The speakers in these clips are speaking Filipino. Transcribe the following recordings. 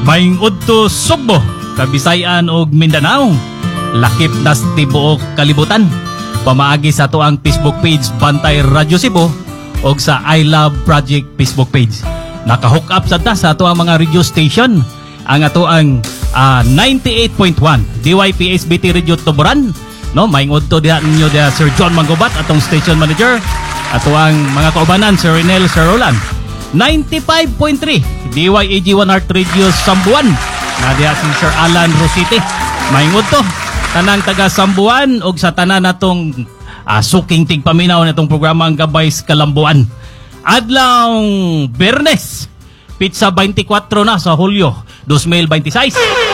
Maing udto Sugbo, Kabisayan ug Mindanao. Lakip nas tibuok kalibutan. Pamaagi sa ato ang Facebook page Bantay Radyo Cebu o sa I Love Project Facebook page. Naka-hook up sa ato ang mga radio station. Ang ato ang 98.1 DYPSBT Radio Tuburan. No, maing udto diha ninyo diha Sir John Mangubat atong station manager. Ato ang mga kaubanan Sir Renel, Sir Roland. 95.3 DYAG 1 Heart Radio Sambuan. Na diha si Sir Alan Rosite. Maing udto tanang taga Sambuan og sa tanan natong suking tigpaminaw natong programa ang Gabay sa Kalambuan. Adlaw Bernes, pizza 24 na sa Hulyo 2026.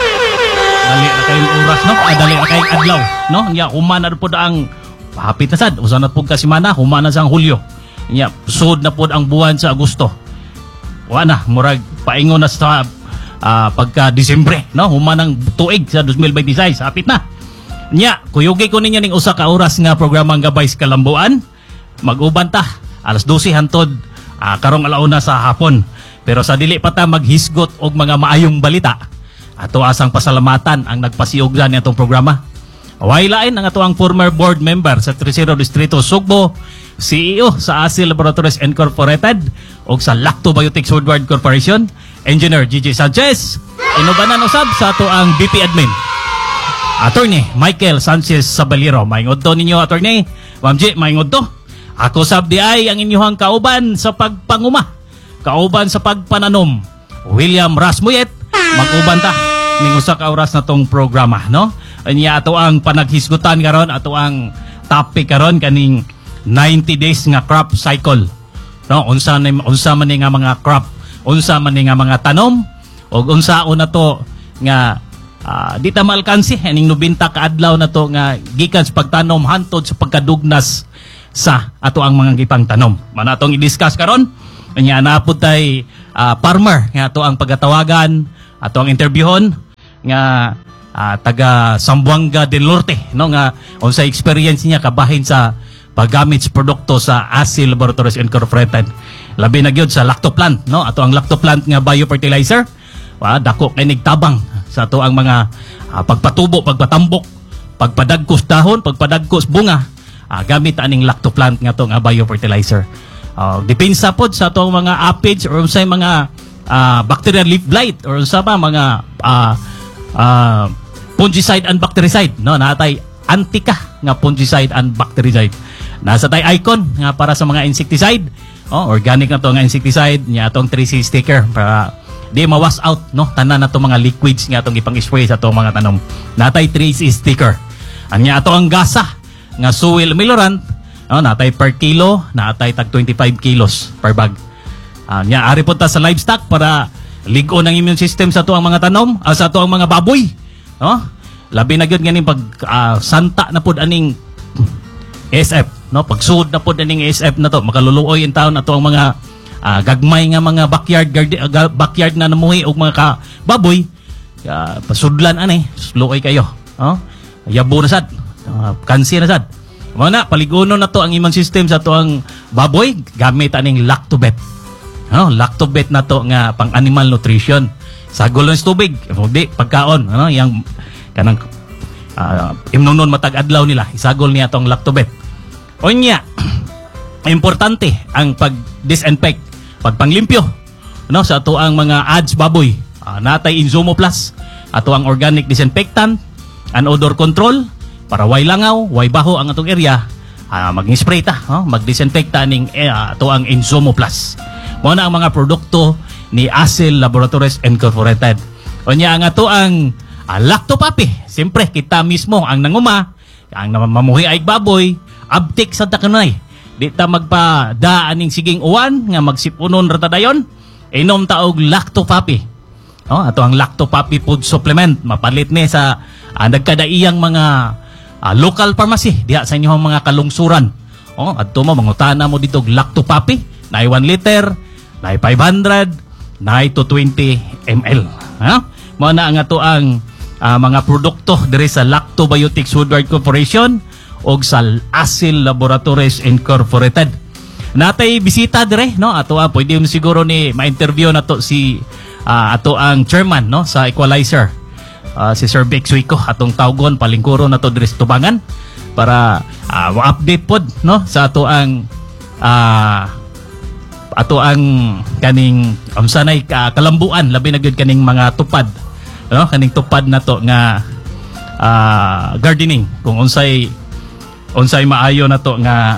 Dali na kayong oras, no? Dali na kayong adlaw, no? Nya humana po ang hapit na sad. Usa na po ka semana, humana sa Hulyo. Nya sud na po ang buwan sa Agosto. Wala na, murag paingon na sa pagka Disyembre, no? Humanang tuig sa 2026, hapit na. Nya, kuyugi ko ninyo ning usa ka oras nga programang Gabay sa Kalambuan. Mag-uban ta alas 12 hantod karong alauna sa hapon. Pero sa dili pa ta maghisgot og mga maayong balita, ato asang pasalamatan ang nagpasiugdan nitong programa. Wailain ang ato ang former board member sa Tercero Distrito Sugbo, CEO sa ASIL Laboratories Incorporated o sa Lactobiotics Woodward Corporation, Engineer Gigi Sanchez. Inubanan usab sa ato ang VP Admin, Attorney Michael Sanchez Sabalero. Maingod to ninyo, Attorney. Ma'am G, maingod to. Ako sab di ay ang inyong kauban sa pagpanguma, kauban sa pagpananom, William Rasmuyet. Mag-uban ta ning usa ka oras na tong programa, no? Anya ato ang panaghisgutan karon, ato ang topic karon kaning 90 days nga crop cycle. No, unsa man ni nga mga crop, unsa man ni nga mga tanom, ug unsaon na to nga di ta maalkansi aning 90 ka adlaw na to nga gikan sa pagtanom hantod sa pagkadugnas sa ato ang mga gipang tanom. Manatong i-discuss karon. Anya naapod tay farmer nga ato ang pagatawagan, ato ang interviewon nga taga Zamboanga del Norte, no, nga unsa experience niya kabahin sa paggamit sa produkto sa ASIL Laboratories Incorporated. Labi na gyud sa lactoplant, no, ato ang lactoplant nga biofertilizer. Dako kay nigtabang sa ato ang mga pagpatubo, pagpatambok, pagpadagkos dahon, pagpadagkos bunga, gamit aning lactoplant nga to nga biofertilizer. Dipinsa pod sa ato ang mga aphids or sa mga bacterial leaf blight or sa mga fungicide and bactericide, no, natay antika nga fungicide and bactericide. Nasa tay icon nga para sa mga insecticide, organic na to nga insecticide, nya atong 3C sticker para di ma-wash out, no, tanan na to mga liquids nga atong ipang-spray sa atong mga tanom. Natay 3C sticker. Anya ato ang gasa nga soil melorant, natay per kilo, natay tag 25 kilos per bag. Nya ari po ta sa livestock para ligon ang immune system sa ato ang mga tanom, sa ato ang mga baboy, no? Labi na gyud ganing pag santa na pud aning SF, no, pagsud na pud aning SF na to, makaluluoy in taon ato ang mga gagmay nga mga backyard na namuhi og mga baboy. Pasudlan ani, luoy kayo, yabo na sad, kansi na sad. Mo na paligunon na to ang immune system sa to ang baboy gamit aning Lactobet. Lactobet na to nga pang animal nutrition. Sagol ng tubig, di pagkaon, yang kanang imnunon matag adlaw nila, isagol niya tong Lactobet. Onya, importante ang pag-disinfect, pagpanglimpyo, no, sa ato ang mga ads baboy. Natay Insumo Plus, ato ang organic disinfectant and odor control para way langaw, way baho ang atong area. Mag-spray ta, mag-disinfecta ning ato ang Insumo Plus. Mo na ang mga produkto ni ASIL Laboratories Incorporated. Onya ang ato ang Lactopapi. Siyempre kita mismo ang nanguma, ang mamuhi ay baboy, abtik sa takanay. Di ta magpada aning siging uwan nga magsipunon rata dayon, inom ta og Lactopapi. Ato ang Lactopapi food supplement, mapalit ni sa nagkadaiyang mga local pharmacy diha sa inyong mga kalungsuran. Adto mo mangutana mo dito og Lactopapi, na 1 liter, na 500, na 220 ml. Mo na ang ato ang mga produkto diri sa Lactobiotics Woodward Corporation o sa ASIL Laboratories Incorporated. Natay bisita dire, no? Ato pwede mo siguro ni ma-interview na to si ato ang chairman no sa Equalizer, si Sir Bex Suico, atong tawgon palingkuro na to diri sa Tubangan para update pod no sa ato ang kaning sanay kalambuan labi na gyud kaning mga tupad no, kaning tupad na to nga gardening, kung unsay maayo na to nga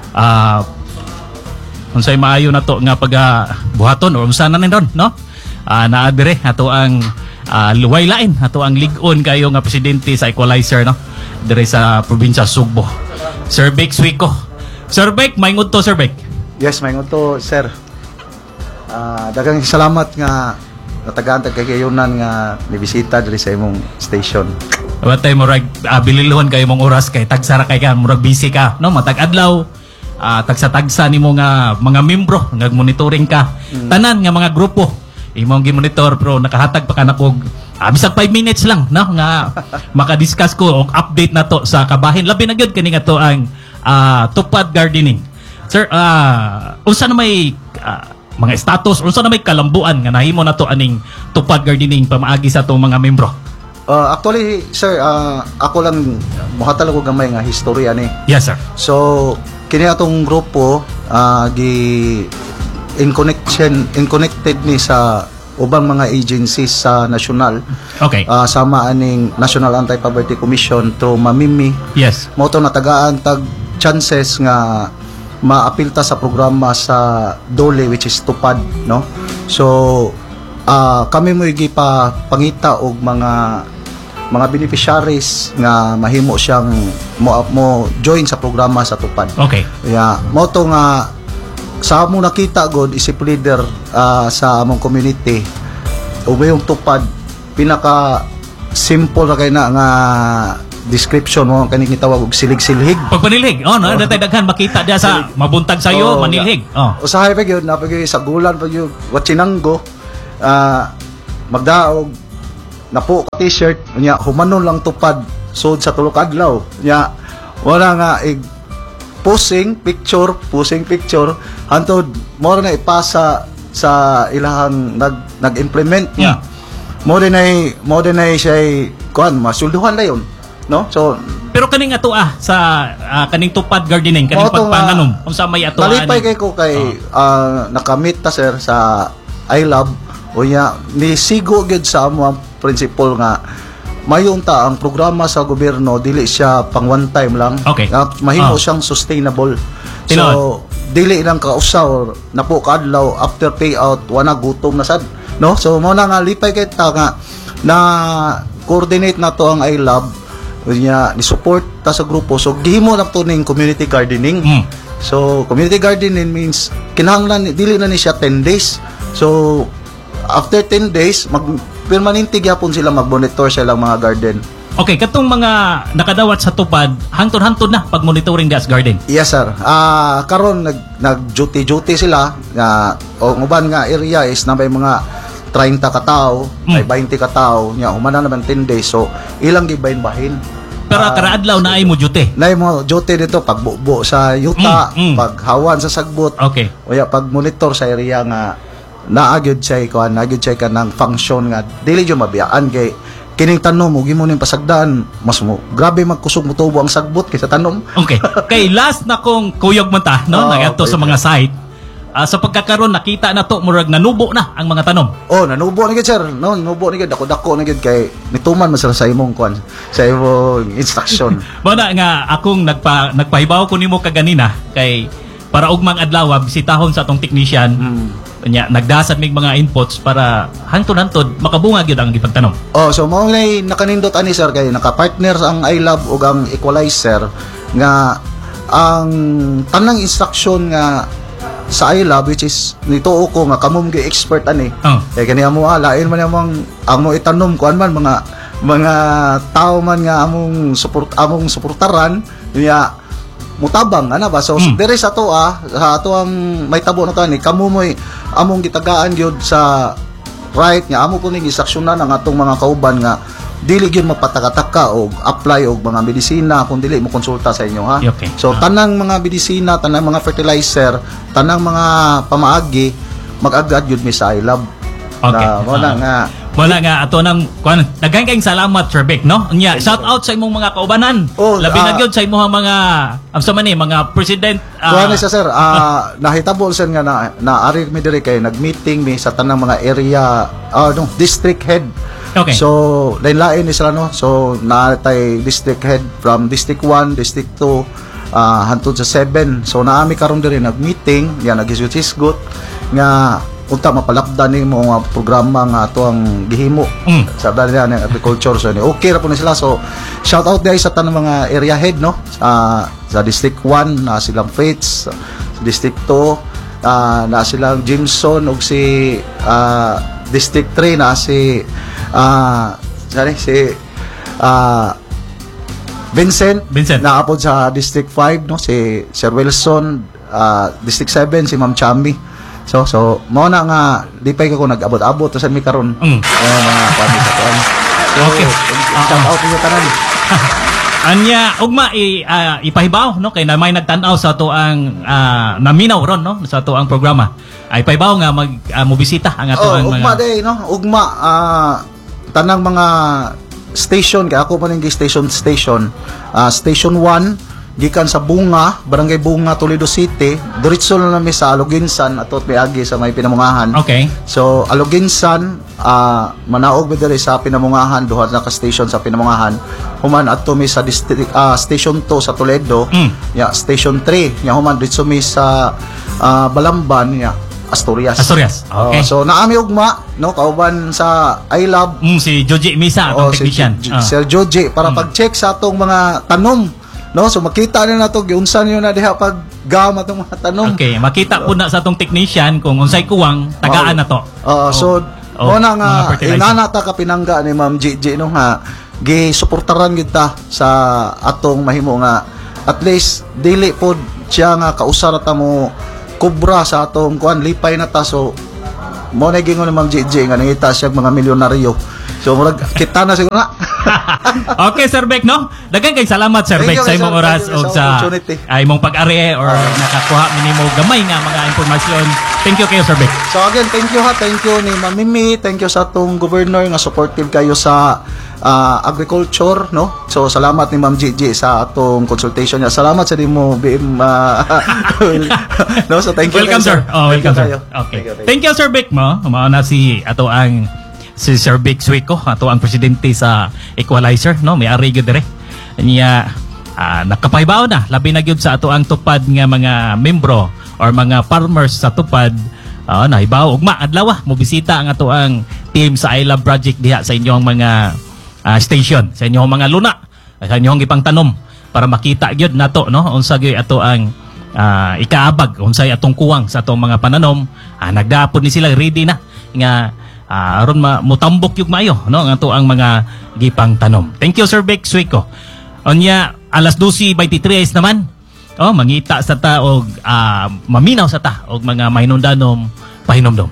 buhaton o unsa na ron no, naa dire ato ang luwaylain ato ang lig-on kayo nga presidente sa Equalizer no dire sa probinsya Sugbo, Sir Bex Suico. Sir Bex, maingod to Sir Bex. Yes, maingod to sir. Daghang salamat nga natagaan kay kayunan nga nibisita diri sa imong station. Batay mo rag bililhon kay mong oras kay tagsara kay ka murag busy ka no, matag adlaw tagsa nimo nga mga membro nga monitoring ka tanan nga mga grupo imong gi-monitor, pero nakahatag pa ka na kog bisag 5 minutes lang no nga maka-discuss ko og update na to sa kabahin labi na gyud kani nga to ang tupad gardening. Sir, unsa na may mga status, unsa na may kalambuan nga nahimo na to aning tupad gardening pamaagi sa tong mga membro? Actually, sir, ako lang muhatag ko gamay nga history ani. Yes, sir. So, kini atong grupo connected ni sa ubang mga agencies sa national. Okay. Sama aning National Anti-Poverty Commission through Mamimi. Yes. Mo to natagaan tag chances nga maapilta sa programa sa DOLE, which is tupad no. So kami mo pa pangita og mga beneficiaries nga mahimo siyang mo join sa programa sa tupad. Okay. Mo to nga sa among nakita god isip leader sa among community ug yung tupad pinaka simple ra kay na nga description mo kaning gitawag og silig-silhig. Pagpanilhig. No, natay daghan makita dia sa mabuntag sayo, manilhig. Usahay pa gyud napagay sa gulan pa gyud watchinanggo magdaog napo ka t-shirt nya humanon lang tupad sud sa tulo ka adlaw nya wala nga posing picture hantod mo na ipasa sa ilahang nag-implement niya. Mo din ay siya kuan masulduhan na yun no. So pero kaning ato sa kaning tupad gardening kaning pagpananom unsa may ato nalipay kay ko kay nakamit ta sir sa iLab o nya ni sigo gyud sa amo ang principle nga mayon ta ang programa sa gobyerno dili siya pang one time lang. Okay. Mahimo siyang sustainable. So dili lang kausaw napo kadlaw after payout wana gutom na sad no. So mo na nga lipay kay ta nga na coordinate na to ang iLab nya ni support ta sa grupo. So gihimo na to ning community gardening. So community gardening means kinahanglan dili na ni siya 10 days. So after 10 days permanente gyapon sila mag-monitor sa ilang mga garden. Okay, katong mga nakadawat sa tupad hangtod-hangtod na pag monitoring gas garden. Yes sir. Karon nag-duty sila nga uban nga area is na may mga 30 ka tawo, may 20 ka tawo nya humana naman 10 days. So ilang gibahin-bahin. Pero kada adlaw na ay mo duty. Na mo duty dito pagbubo sa yuta, paghawan sa sagbot. Okay. Oya pag monitor sa area nga naagyod siya kanang function nga dili jud mabiyaan kay kining tanom ug imo ning pasagdaan mas mo grabe magkusog mo tubo ang sagbot kaysa tanom. Okay. Kay last na kong kuyog man ta no nagadto sa mga site. Sa pagkakaroon nakita na to murag nanubo na ang mga tanom. Nanubo na gid sir. No, nanubo na gid dako na gid kay nituman man sila sa imong kwan sa imong instruction. Bana nga akong nagpahibaw ko nimo kaganina kay para ugmang adlaw bisitahon sa atong technician. Nya nagdasad mig mga inputs para hangtod-hangtod makabunga gyud ang gipagtanom. So mao nay nakanindot ani sir kay naka-partner ang iLab ug ang Equalizer nga ang tanang instruction nga sa iLab which is nituo ko nga kamom gi expert ani. Kay kani amo lain man among itanom kuan man mga tao man nga among suportaran niya mutabang ana ba. So dire sa to sa ato ang may tabo na to ni kamo moy among gitagaan gyud sa right nga amo kuning gisaksyonan ang atong mga kauban nga dili gyud magpatakataka og apply og mga medisina kun dili mo konsulta sa inyo ha. Okay. So tanang mga medisina, tanang mga fertilizer, tanang mga pamaagi mag-agad gyud mi sa iLab. Okay. Wala nga Wala nga ato nang kuan. Daghang kayong salamat Sir Vic, no? Unya, shout out sa imong mga kaubanan. Labi na gyud sa imong mga amsa man ni mga president. Kuan sa sir, nahitabo sen nga na ari mi diri kay nag-meeting mi sa tanang mga area district head. Okay. So lain-lain ni sila no. So naatay district head from district 1, district 2 hantod sa 7. So naami karon diri nag-meeting, ya nagisgot nga unta mapalakdan ni mo nga programa nga ato ang gihimo sa dali na agriculture. So okay ra po na sila. So shout out guys sa tanang mga area head no. Sa district 1 na silang Fates, sa district 2 na silang Jimson ug si district 3 na si Vincent naapod sa district 5 no, si Sir Wilson, district 7 si Ma'am Chambi. So mao na nga lipay ko nag-abot-abot sa mi karon. Mga pamilya sa tuan. Okay. Shout out niyo tanan. Anya ugma ipahibaw no kay na may nagtan-aw sa to ang naminaw ron no sa to ang programa. Ay pahibaw nga mobisita ang ato ang ugma day no. Ugma tanang mga station kay ako pa ning station 1 gikan sa Bunga, Barangay Bunga, Toledo City, diretso na namin sa Aloginsan atot miagi sa may Pinamungahan. Okay. So Aloginsan manaog mi diri sa Pinamungahan, duha na ka station sa Pinamungahan. Human adto mi sa station 2 sa Toledo, station 3, human diretso mi sa Balamban, Asturias. Okay. So naami ugma no kauban sa iLab si Joji Misa atong technician. Sir Joji para pag-check sa atong mga tanom. No, so makita na nato giunsan yun na diha pag gama tong mga tanom. Okay, makita po na sa atong technician kung unsay kuwang tagaan na to. So na nga inanata ka pinangga ni Ma'am Gigi no nga gi-suportaran gid ta sa atong mahimo nga at least dili pod siya nga kausar ta mo kubra sa atong kuan lipay na ta. So mo na gingon ni Ma'am Gigi nga nangita siya mga milyonaryo. So murag kita na siguro na. Okay Sir Beck no. Daghang kay salamat Sir Beck sa imong oras og sa imong pag-ari or nakakuha nimo gamay nga mga impormasyon. Thank you kayo Sir Beck. So again, thank you ni Ma'am Mimi, thank you sa atong governor nga supportive kayo sa agriculture no. So salamat ni Ma'am Gigi sa atong consultation niya. Salamat sa nimo BM no. So thank you. Welcome sir. Welcome sir. Okay. Thank you Sir Beck mo. Mao na si ato ang si Sir Vic Suico, ato ang presidente sa Equalizer, no? May ari gyud dire. Niya nakapahibaw na labi na gyud sa ato ang tupad nga mga membro or mga farmers sa tupad. Nahibaw ugma adlaw mo bisita ang ato ang team sa iLab project diha sa inyong mga station, sa inyong mga luna, sa inyong ipang tanom para makita gyud nato no unsa gyud ato ang ikaabag unsay atong kuwang sa atong mga pananom. Nagdaapod ni sila ready na nga aron mutambok yung mayo no nga to ang mga gipang tanom. Thank you Sir Vic Suico. Onya alas 12:23 naman. Mangita sa ta og maminaw sa ta og mga mahinungdanom pahinomdom.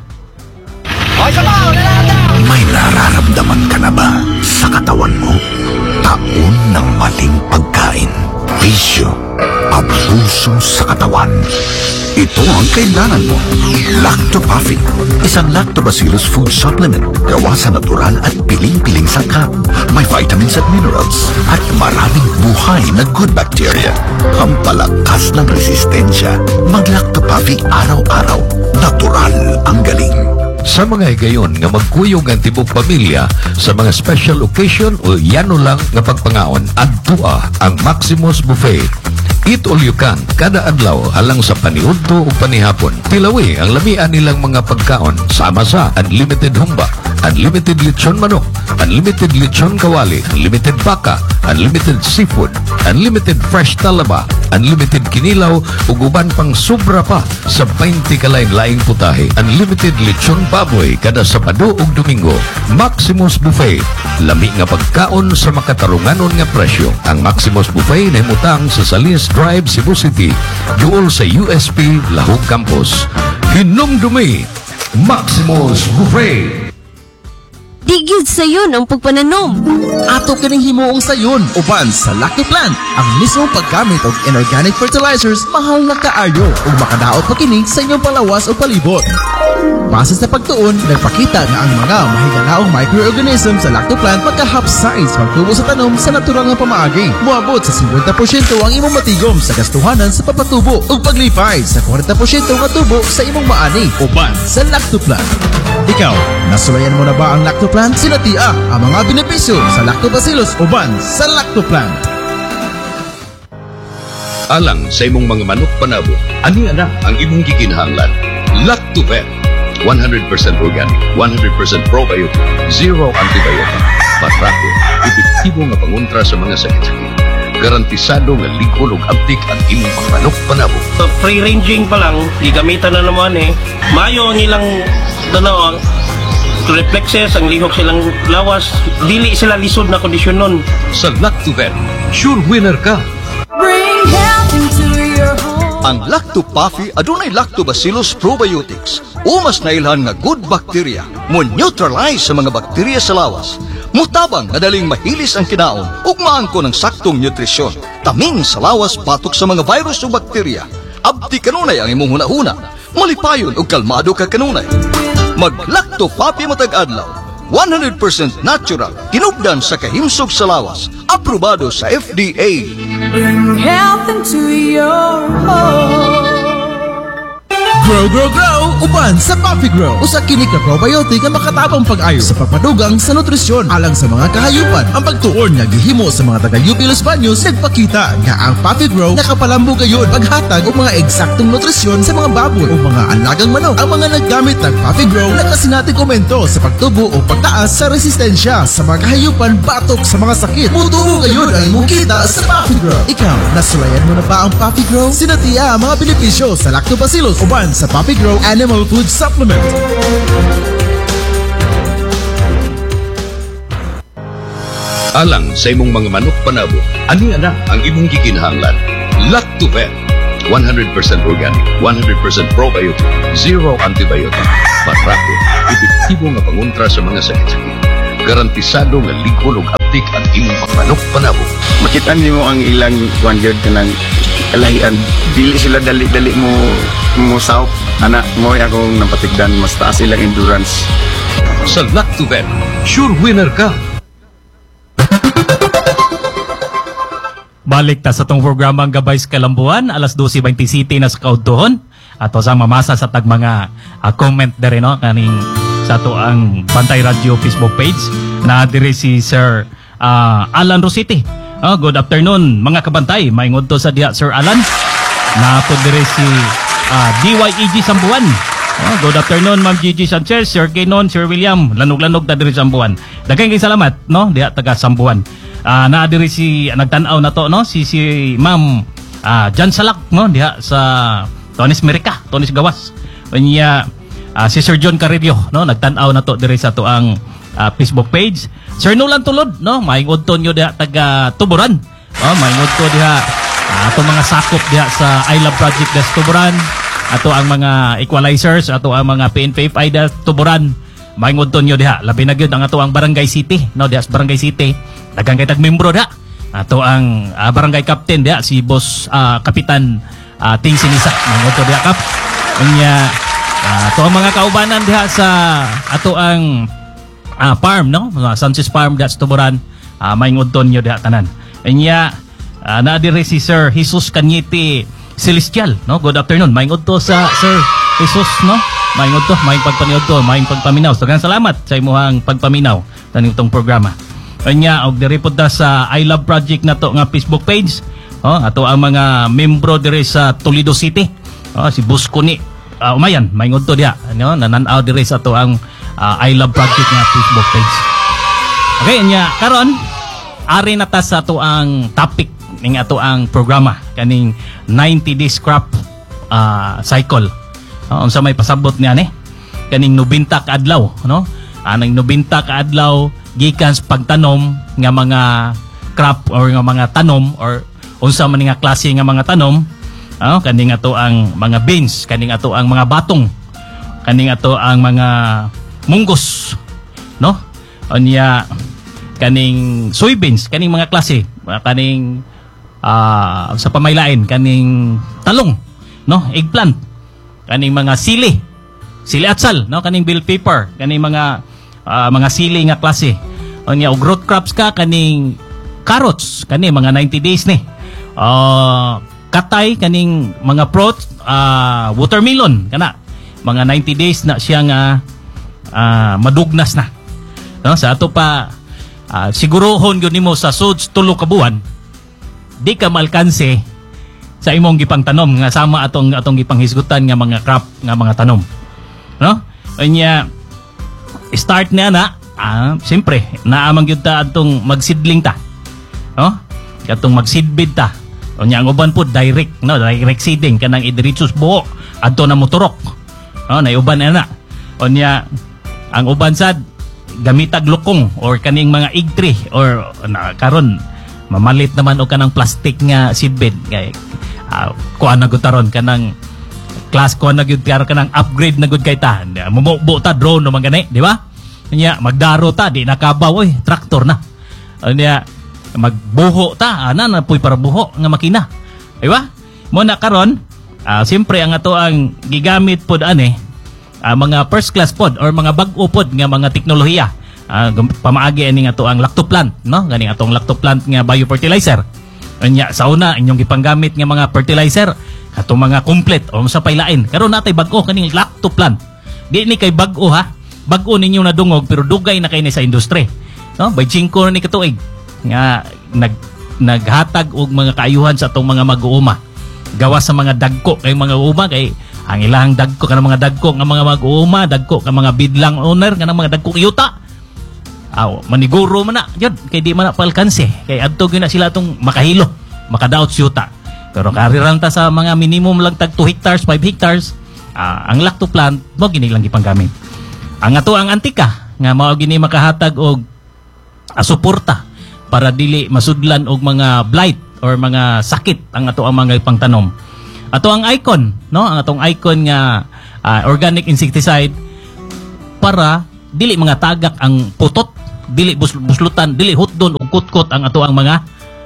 May nararamdaman ka na ba sa katawan mo? Taon ng maling pagkain, bisyo, abuso sa katawan. Ito ang kailangan mo. Lactopafin, isang lactobacillus food supplement gawa sa natural at piling-piling sangkap. May vitamins at minerals at maraming buhay na good bacteria. Pampalakas ng resistensya. Mag-Lactopafin araw-araw. Natural ang galing. Sa mga higayon nga magkuyog ang tibok pamilya sa mga special occasion o yano lang nga pagpangaon, adtua ang Maximus Buffet. Eat all you can, kada adlaw halang sa paniudto o panihapon. Tilawi ang lamian nilang mga pagkaon sama sa unlimited humba, unlimited lechon manok, unlimited lechon kawali, unlimited baka, unlimited seafood, unlimited fresh talaba, unlimited kinilaw, ug uban pang sobra pa sa 20 kalain-laing putahe. Unlimited lechon baboy kada Sabado ug Domingo. Maximus Buffet, lami nga pagkaon sa makatarunganon nga presyo. Ang Maximus Buffet nahimutang sa Salinas Drive, Cebu City, duol sa USP Lahog Campus. Hinumdumi, Maximus Buffet. Digid sayon ang pagpananom. Ato kining himuong sayon uban sa Lactoplant. Ang mismong paggamit og inorganic fertilizers mahal na kaayo ug makadaot pa kini sa inyong palawas o palibot. Base sa pagtuon, nagpakita nga ang mga mahigalaong microorganism sa lactoplant magka-half size pagtubo sa tanom sa natural nga pamaagi. Muabot sa 50% ang imong matigom sa gastuhanan sa papatubo ug paglipay sa 40% nga tubo sa imong maani uban sa lactoplant. Ikaw, nasulayan mo na ba ang lactoplant? Sinatia ang mga benepisyo sa lactobacillus uban sa lactoplant. Alang sa imong mga manok panabo, ani na ang imong gikinahanglan. Lactovet, 100% organic, 100% probiotic, zero antibiotic. Patrako, epektibo nga pangontra sa mga sakit-sakit. Garantisado nga likod ug abtik ang imong mga manok panabo. So, free-ranging pa lang, gigamitan na naman Mayo ang ilang reflexes, ang lihok silang lawas, dili sila lisod na kondisyon nun. Sa Lactovet, sure winner ka. Bring health into your home. Ang Lactopuffy adunay Lactobacillus probiotics. Umas na ilhan nga good bacteria mo neutralize sa mga bakterya sa lawas. Mutabang madaling mahilis ang kinaon ug maangko ng saktong nutrisyon. Tamin sa lawas batok sa mga virus o bakterya. Abdi kanunay ang imong hunahuna. Malipayon ug kalmado ka kanunay. Mag Lactopuffy matag adlaw. 100% natural, tinubdan sa kahimsog sa lawas. Aprobado sa FDA. Bring health into your home. Grow, grow, grow! Uban sa Puffy Grow. Usa kini ka probiotic nga makatabang pag-ayo sa pagpadugang sa nutrisyon alang sa mga kahayupan. Ang pagtuon nga gihimo sa mga taga-UP Los Baños nagpakita nga ang Puffy Grow nakapalambo gayon paghatag og mga eksaktong nutrisyon sa mga baboy o mga alagang manok. Ang mga naggamit ng Puffy Grow nakasinati komento sa pagtubo o pagtaas sa resistensya sa mga kahayupan batok sa mga sakit. Mutubo gayon ang imong kita sa Puffy Grow. Ikaw, nasulayan mo na ba ang Puffy Grow? Sinatiya ang mga benepisyo sa lactobacillus uban sa Puffy Grow Animal Food Supplement. Alang sa imong mga manok panabo, ani na ang imong gikinahanglan. Lactovet, 100% organic, 100% probiotic, zero antibiotic. Patrako, epektibo nga pangontra sa mga sakit-sakit. Garantisado nga likod ug abtik ang imong mga manok panabo. Makita nimo ang ilang one-year kanang kalahian. Dili sila dali-dali mo saop. Anak mo akong napatigdan mas taas ilang endurance. Sa Lactovet, sure winner ka. Balik ta sa tong programang Gabay sa Kalambuan, alas 12:20 City na sa kaudtohon. Ato sa mamasa sa tag mga comment dere no kaning sa to ang Bantay Radio Facebook page na diri si Sir Alan Rosite. Good afternoon mga kabantay. Maingod to sa diha Sir Alan. Nato diri si DYEG Sambuan. Good afternoon Ma'am Gigi Sanchez, Sir Kenon, Sir William. Lanog-lanog ta diri Sambuan. Daghang kay salamat no diha taga Sambuan. Na diri si nagtan-aw na to no si Ma'am Jan Salak no diha sa Tonis Merica, Tonis Gawas. Unya si Sir John Carrillo no nagtan-aw na to diri sa to ang Facebook page. Sir Nolan Tulod no maingod to nyo diha taga Tuburan. Maingod to diha ato mga sakop diha sa I Love Project des Tuburan, ato ang mga equalizers, ato ang mga PNPFI des Tuburan. Maingod to nyo diha labi na gyud ang ato ang Barangay City no diha sa Barangay City. Daghang kay tag membro da. Ato ang barangay captain diha si Boss Kapitan Ting Sinisa. Maingod to diha kap. Unya ato ang mga kaubanan diha sa ato ang farm no, Sanchez Farm diha sa Tuburan. Maingod to nyo diha tanan. Unya na diri si Sir Jesus Cañete Celestial no. Good afternoon. Maingod to sa Sir Jesus no. Maingod to, maing pagpaniod to, maing pagpaminaw. Daghang salamat sa imong pagpaminaw taning tong programa. Kanya og diri pud sa I Love Project na to nga Facebook page. Ato ang mga membro diri sa Toledo City. Si Buskuni Umayan, maingod to diha. Nananaw diri sa to ang I Love Project nga Facebook page. Okay, nya karon ari na ta sa to ang topic ning ato ang programa kaning 90 days crop cycle. Unsa may pasabot niya ni? Kaning 90 ka adlaw, no? Anang 90 ka adlaw gikan sa pagtanom nga mga crop or nga mga tanom or unsa man nga klase nga mga tanom, kaning ato ang mga beans, kaning ato ang mga batong, kaning ato ang mga munggos, no? Unya kaning soybeans, kaning mga klase, kaning sa pamaylain, kaning talong, no? Eggplant, kaning mga sili, sili atsal, no, kaning bell pepper, kaning mga sili nga klase. Unya og root crops ka kaning carrots, kani mga 90 days ni. Katay kaning mga fruits, watermelon kana. Mga 90 days na siya nga madugnas na. No, sa ato pa sigurohon gyud nimo sa suds 3 ka buwan di ka malkanse sa imong gipang tanom nga sama atong gipang hisgutan nga mga crop nga mga tanom. No? Unya start na siyempre naamang gyud ta atong magsidling ta. No? Katong magsidbid ta. Unya ang uban po direct, no, direct seeding kanang idiretsos buo adto na motorok. No, naiuban na. Unya ang uban sad gamitag lukong or kaning mga egg tree or karon mamalit naman og kanang plastic nga seedbed kay kuan na gud taron kanang class kuan na gud kanang upgrade na gud kay ta. Mumubo ta drone no man gani, di ba? Unya magdaro ta di nakabaw oy, traktor na. Unya magbuho ta na puy para buho nga makina. Di ba? Mo na karon siyempre ang ato ang gigamit pod mga first class pod or mga bag-o pod nga mga teknolohiya. Pamaagi ani nga to ang lactoplant, no? Ganing atong lactoplant nga biofertilizer. Unya sa una inyong gipanggamit nga mga fertilizer atong mga complete o sa paylain. Karon natay bag-o kaning lactoplant. Di ni kay bag-o ha. Bag-o ninyo na dungog pero dugay na kay ni sa industry. No? By 5 na ni katuig nga naghatag og mga kaayuhan sa atong mga mag-uuma. Gawas sa mga dagko kay mga uuma kay ang ilang dagko kanang mga dagko nga mga mag-uuma, dagko ka mga bidlang owner kanang mga dagko kayuta. Maniguro man na yun, kay di man na palkanse kay adto gyud na sila tong makahilo, makadaot siyuta. Pero kariran ta sa mga minimum lang tag 2 hectares, 5 hectares, ang lactoplant mo gini lang gipanggamit. Ang ato ang antika nga mao gini makahatag og suporta para dili masudlan og mga blight or mga sakit ang ato ang mga pangtanom. Ato ang icon, no? Ang atong icon nga organic insecticide para dili mga tagak ang putot, dili buslutan, dili hutdon og kutkot ang ato ang mga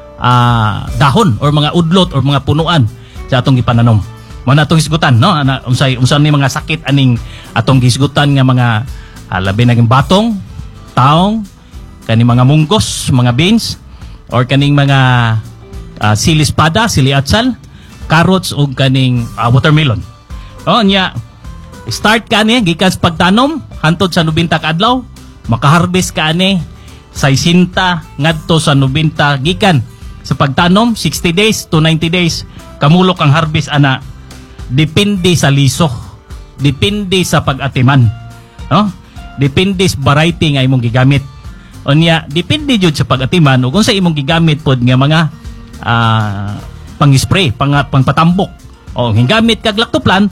dahon or mga udlot or mga punuan sa atong gipananom. Mo na atong hisgutan, no? Unsa ni mga sakit aning atong hisgutan nga mga labi naging batong, taong, kani mga munggos, mga beans or kaning mga sili espada, sili atsal, carrots o kaning watermelon. Nya start ka ni gikan sa pagtanom hantod sa 90 ka adlaw, makaharvest ka ani sa 60 ngadto sa 90 gikan sa pagtanom 60 days to 90 days kamulok ang harvest ana. Depende sa liso, depende sa pag-atiman, no? Depende sa variety nga imong gigamit. Unya depende jud sa pag-atiman ug unsa imong gigamit pod nga mga pang-spray, pang-patambok. O hingamit kag lactoplant,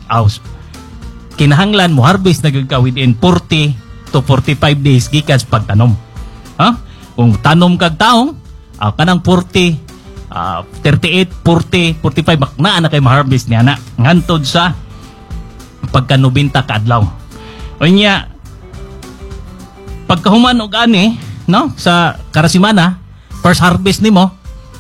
kinahanglan mo harvest na gyud ka within 40 to 45 days gikan sa pagtanom. Kung tanom kag taong, kanang 40, 38, 40, 45 naa na kay ma-harvest niya na ngantod sa pagka 90 ka adlaw. Unya pagkahuman og ani, no, sa karasimana, first harvest nimo,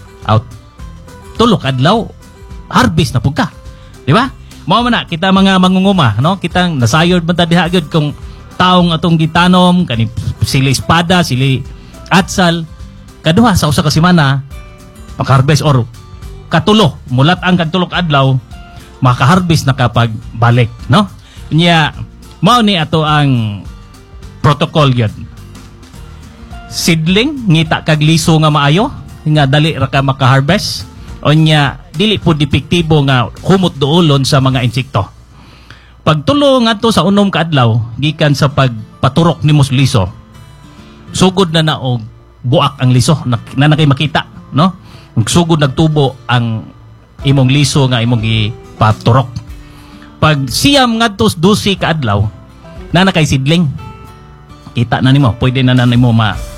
tulok adlaw harvest na pud ka, di ba? Mao man na kita mga mangunguma, no, kitang nasayod man ta diha gyud kung taong atong gitanom kani sili espada, sili atsal kaduha sa usa ka semana maka-harvest or katulo mulat ang kagtulok adlaw maka-harvest na kapag balik, no? Nya mao ni ato ang protocol gyud. Seedling ngita kag liso nga maayo nga dali ra ka maka-harvest. Onya dili po depektibo nga humot duolon sa mga insekto. Pagtulo ngadto sa unom ka adlaw gikan sa pagpaturok nimo sa liso, sugod na og buak ang liso na kay makita, no? Ug sugod nagtubo ang imong liso nga imong gipaturok. Pag siyam ngadto 12 ka adlaw na kay sidling, kita na nimo, pwede na nimo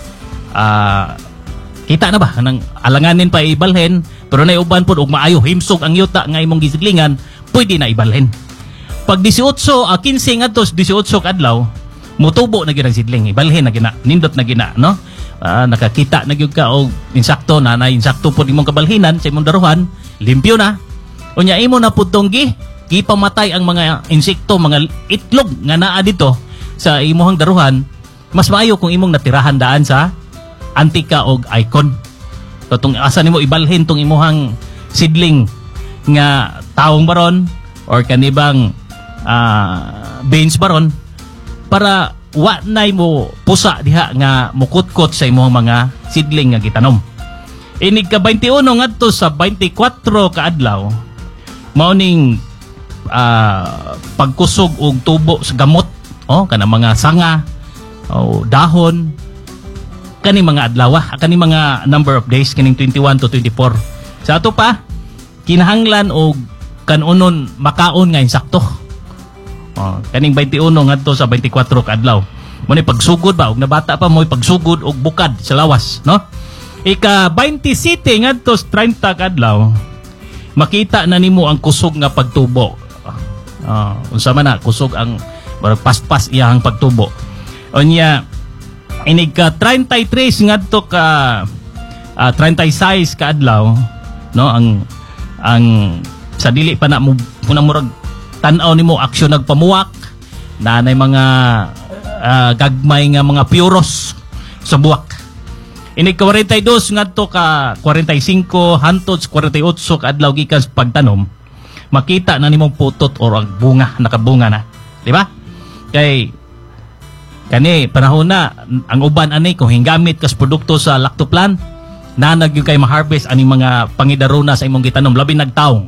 kita na ba nang alanganin pa ibalhin, pero na uban pod og maayo himsog ang yuta nga imong gisiglingan, pwede na ibalhin. Pag 18 15 ngadto 18 kadlaw mutubo na gyud ang sidling, ibalhin na gina, nindot na gina, no? Nakakita na gyud ka og insakto na insakto pod imong kabalhinan sa imong daruhan, limpyo na. Unya imo na pud tong gipamatay ang mga insekto, mga itlog nga naa dito sa imuhang daruhan, mas maayo kung imong natirahan daan sa Antica og Icon. So tung asa nimo ibalhin tong imuhang seedling nga taong baron or kanibang beans baron para wa nay mo pusa diha nga mukutkot sa imong mga seedling nga gitanom. Inig ka 21 ngadto sa 24 ka adlaw mao ning pagkusog og tubo sa gamot kana mga sanga o dahon kani mga adlaw kani mga number of days kaning 21 to 24 sa ato pa kinahanglan og kanunon makaon nga insakto kaning 21 ngadto sa 24 ka adlaw mo ni pagsugod ba og nabata pa mo pagsugod og bukad sa lawas no ika 27 ngadto sa 30 ka adlaw makita na nimo ang kusog nga pagtubo unsa man na kusog ang paspas iyang pagtubo unya inig ka 33 ngadto ka 36 ka adlaw no ang sa dili pa na mo murag tan-aw nimo aksyon nagpamuwak nanay mga gagmay nga mga puros sa buwak inig ka 42 ngadto ka 45 hantod sa 48 ka adlaw gikan sa pagtanom makita na nimong putot or ang bunga nakabunga na di ba kay kani panahon na ang uban ani kung hinggamit kas produkto sa lactoplan na nagyud kay ma-harvest ani mga pangidaruna sa imong gitanom labi nagtaong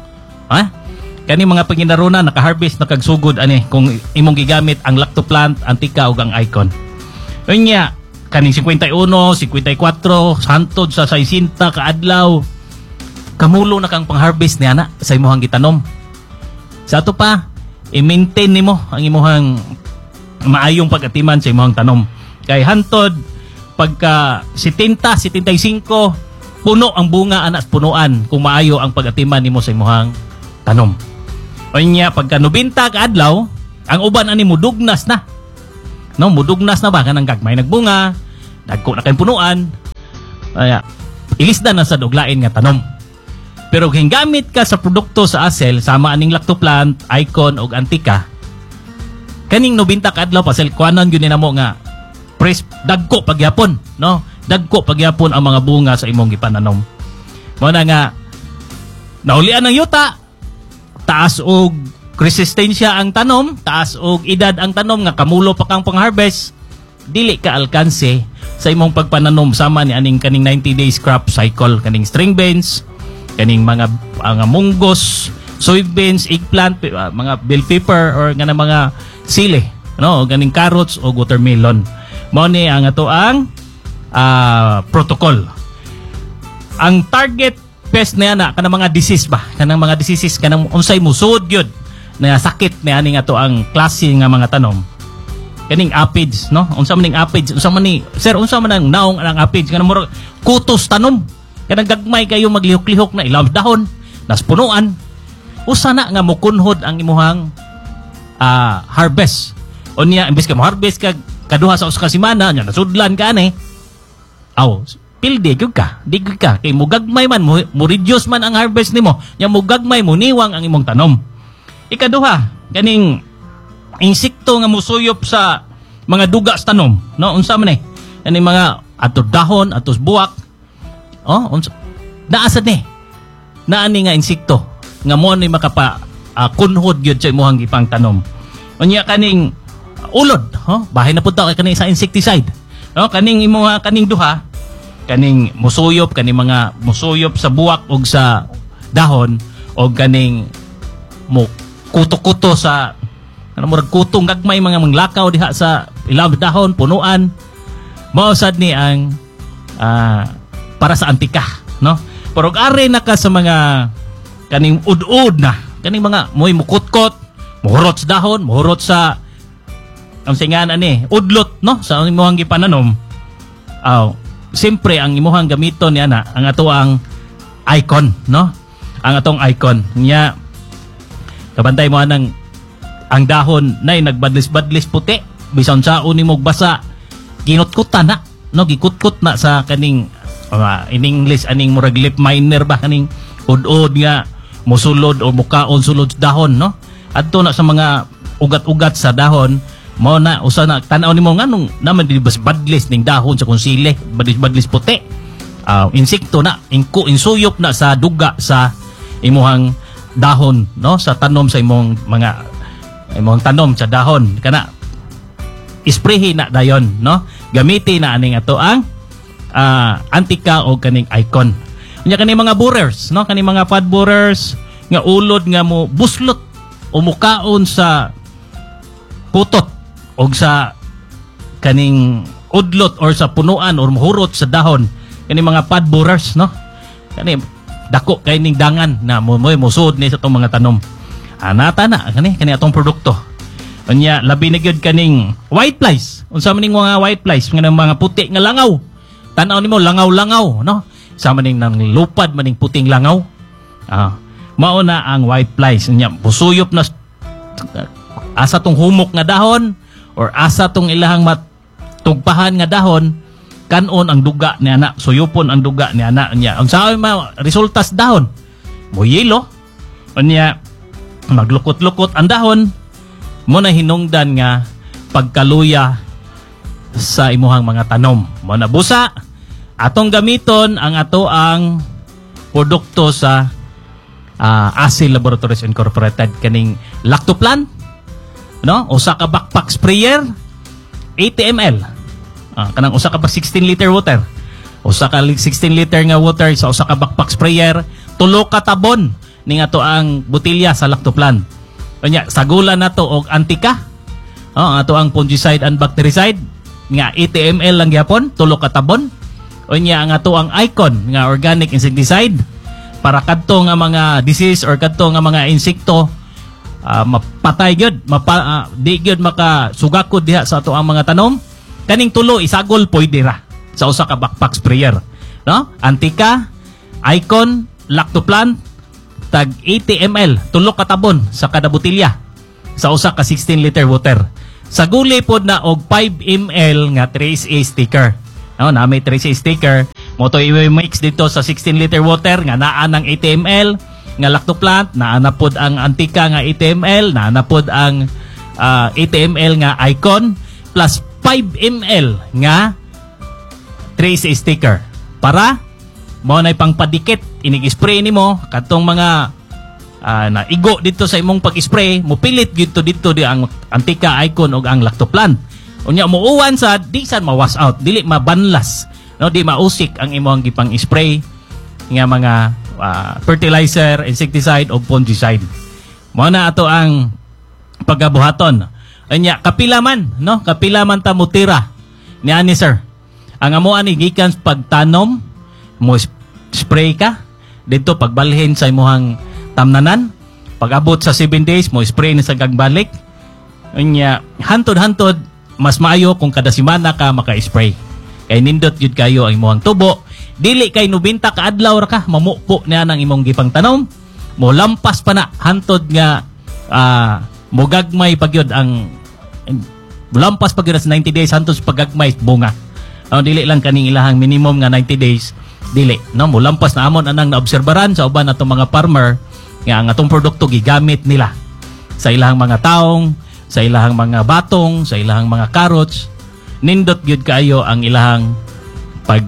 kani mga pangidaruna naka-harvest nakagsugod ani kung imong gigamit ang lactoplant Antica ug ang Icon unya kaning 51 54 hantod sa 60 ka adlaw kamulo na kang pang-harvest niya na sa imong gitanom sa ato pa i-maintain nimo ang imong maayong pag-atiman sa imong tanom kay hantod pagka 70-75 puno ang bunga anas punuan kung maayo ang pag-atiman nimo sa imong tanom unya pagka 90 ka adlaw ang uban ani mudugnas na no mudugnas na ba kanang gagmay nagbunga dagko na kay punuan ilisdan na sa duglain nga tanom pero hinggamit ka sa produkto sa Asel sama aning lactoplant Icon ug Antica kaning 90 ka adlaw pasel kuanon gyud nimo nga press dagko pagyapon no dagko pagyapon ang mga bunga sa imong gipananom mo na nga naulian ng yuta taas og resistensya ang tanom taas og edad ang tanom nga kamulo pa kang pang-harvest dili ka alkanse sa imong pagpananom sama ni aning kaning 90 days crop cycle kaning string beans kaning mga munggos soybeans eggplant mga bell pepper or nga mga sili no ganing carrots o watermelon mao ni ang ato ang protocol ang target pest na yana kanang mga disease ba kanang mga diseases kanang unsay musud gyud na sakit na ani ato ang klase nga mga tanom kaning aphids no unsa man ning aphids unsa man ni sir unsa man ang naong ang aphids kanang murag kutos tanom kanang gagmay kayo maglihok-lihok na ilaw dahon nas punuan usa na nga mokunhod ang imuhang harvest unya imbes ka mo harvest ka kaduha sa usa ka semana nya nasudlan ka ani pilde gyud ka di gyud ka kay mugagmay man mo reduce man ang harvest nimo nya mugagmay mo niwang ang imong tanom ikaduha kaning insekto nga musuyop sa mga duga sa tanom no unsa man kaning mga ato dahon atos buwak naasad ni naani nga insekto nga mo ni makapa kunhod gyud sa imong gipang tanom unya kaning ulod bahay na pud ta kay kaning sa insecticide no kaning imong kaning duha kaning musuyop kaning mga musuyop sa buwak ug sa dahon og kaning mo kuto-kuto sa murag kutong gagmay mga manglakaw diha sa ilaw dahon punuan mao sad ni ang para sa Antica no pero are na ka sa mga kaning ud-ud na kaning mga moy mukutkot muhurot sa dahon muhurot sa ang singan ani udlot no sa imong gipananom siyempre ang imuhang gamiton niya na ang ato ang Icon no ang atong Icon niya kabantay mo anang ang dahon nay nagbadlis-badlis puti bisan sa nimo basa ginutkutan na no gikutkut na sa kaning in English aning murag lip miner ba kaning ud-ud nga musulod o mukaon sulod sa dahon, no? Adto na sa mga ugat-ugat sa dahon, mao na usa na tan-aw nimo nganong naman di bas badlis ning dahon sa konsile, badlis puti. Insekto na, insuyop na sa duga sa imuhang dahon, no? Sa tanom sa imong tanom sa dahon kana isprehi na dayon, no? Gamitin na aning ato ang antika o kaning icon. Unya kaning mga borers, no? Kaning mga pod borers nga ulod nga mo buslot o mukaon sa putot o sa kaning udlot or sa punuan or mahurot sa dahon, kaning mga pod borers, no? Kani dako kay ning dangan na musud ni sa tong mga tanom. Nata na kani atong produkto. Unya labi na gyud kaning white flies. Unsa man ning mga white flies nga mga puti nga langaw. Tan-aw nimo langaw-langaw, no? Sama ning nang lupad maning puting langaw. Mao na ang white flies. Unya busuyop na asa tong humok nga dahon or asa tong ilahang matugpahan nga dahon, kanon ang duga ni ana, suyupon ang duga ni ana niya. Ang sa resulta sa dahon mo yelo, unya maglukot-lukot ang dahon mo na hinungdan nga pagkaluya sa imuhang mga tanom. Mo na busa atong gamiton ang ato ang produkto sa Asil Laboratories Incorporated, kaning Lactoplan, no? Usa ka backpack sprayer 80 ml. Kanang usa ka 16 liter water. Usa ka 16 liter nga water sa usa ka backpack sprayer, tulo ka tabon ning ato ang botilya sa Lactoplan. Unya sagulan nato og antika. Ato ang fungicide and bactericide nga 80 ml lang gyapon, tulo ka tabon. Unya ang ato ang icon nga organic insecticide para kadto nga mga disease or kadto nga mga insekto mapatay gyud, di gyud makasugakod diha sa ato ang mga tanom. Kaning tulo isagol pwede ra sa usa ka backpack sprayer, no? Antika, icon, Lactoplan, tag 80 ml, tulo ka tabon sa kada botilya sa usa ka 16 liter water. Saguli pod na og 5 ml nga Trace A sticker. No, na may Trace A sticker. Mo to i-mix dito sa 16 liter water nga naa ng 80 ml nga Lactoplan, naa na pod ang antika nga 80 ml, naa na pod ang 80 ml nga icon plus 5 ml nga Trace A sticker para mo na pangpadikit inig-spray nimo kadtong mga naigo dito sa imong pag-spray, mo pilit dito di ang antika, icon ug ang Lactoplan. Unya muuwan sa di sad ma-wash out, dili mabanlas, no? Di mausik ang imong gipang spray nga mga fertilizer, insecticide o fungicide. Mo na ato ang pagabuhaton. Unya kapila man, no? Kapila man ta mutira ni ani sir. Ang amo ani gikan pagtanom, mo spray ka dito pagbalhin sa imong tamnanan. Pag-abot sa 7 days mo spray ni sa gagbalik. Unya hantod-hantod mas maayo kung kada semana ka maka-spray. Kay nindot yun kayo ang imong tubo. Dili kay 90 ka adlaw ra ka mamupo na nang imong gipang tanom. Mo lampas pa na hantod nga mo gagmay pagyud ang lampas pagyud sa 90 days hantod sa pagagmay bunga. Dili lang kaning ilahang minimum nga 90 days. Dili, no? Mo lampas na amon anang naobserbaran sa uban atong mga farmer nga ang atong produkto gigamit nila sa ilahang mga taong, sa ilahang mga batong, sa ilahang mga carrots. Nindot gyud kaayo ang ilahang pag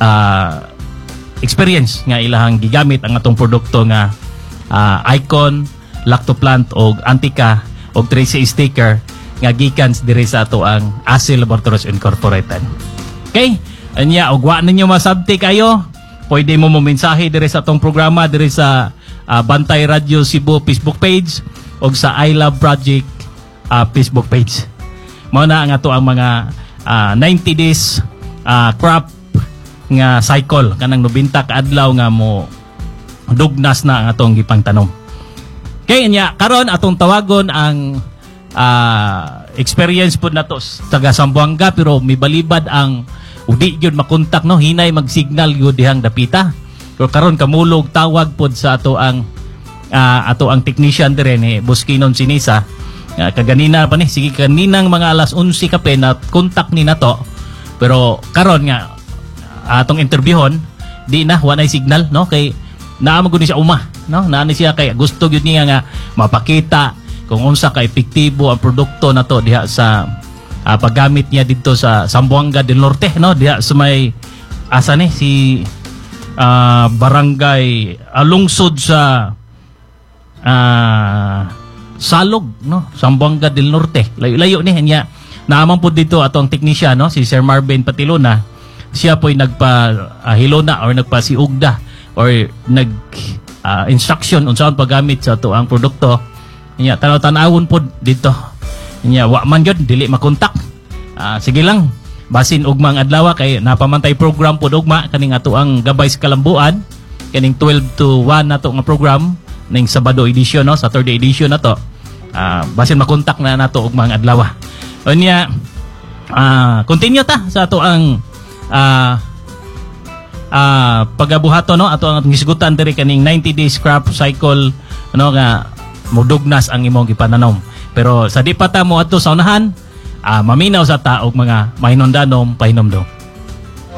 experience nga ilahang gigamit ang atong produkto nga icon, Lactoplan og antika og Trace A sticker nga gikan diri sa ato ang Asil Laboratories Incorporated. Okay? Anya og wa ninyo masabti kayo, pwede mo mensahe diri sa atong programa diri sa Bantay Radio Cebu Facebook page og sa I Love Project Facebook page. Mao na ang ato ang mga 90 days crop nga cycle kanang 90 ka adlaw nga mo dugnas na ang atong gipangtanom. Kay nya karon atong tawagon ang experience pud nato taga Zamboanga pero mibalibad ang udi gyud makontak, no? Hinay mag-signal gyud dihang dapita. Pero karon kamulog tawag pod sa ato ang technician dire ni Buskinon Sinisa. Kaganina pa ni sige kaninang mga alas 11 kape na kontak ni nato. Pero karon nga atong interviewon di na wa nay signal, no? Kay naa man gud siya uma. no? Naani siya kay gusto gyud niya nga mapakita kung unsa ka epektibo ang produkto nato diha sa paggamit niya dito sa Zamboanga del Norte, no? Diha sa may asa ni si barangay lungsod sa Salog, no? Zamboanga del Norte. Layo-layo ni niya. Naaman po dito ato ang teknisyan, no? Si Sir Marvin Patilona. Siya po'y nagpa-hilona or nagpa-siugda or nag-instruction unsa ang paggamit sa ato ang produkto. Niya tanaw-tanawon po dito. Niya wa man gyud dili makontak. Sige lang. Basin ugmang adlaw kay napamantay program po ugma kaning ato ang Gabay sa Kalambuan. Kaning 12 to 1 nato nga program ning Sabado edition, no? Saturday edition na to. Basin makontak na nato ugmang adlaw. Unya continue ta sa ato ang pagabuhato, no? Ato ang gisgutan diri kaning 90 days crop cycle, ano nga mudugnas ang imong ipananom. Pero sa di pa ta mo adto sa unahan, maminaw sa taog mga mahinondanom pahinomdom.